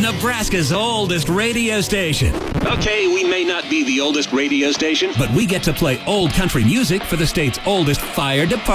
Nebraska's oldest radio station. Okay, we may not be the oldest radio station, but we get to play old country music for the state's oldest fire department.